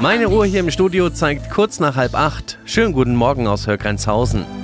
Meine Uhr hier im Studio zeigt kurz nach 7:30. Schönen guten Morgen aus Hörgrenzhausen.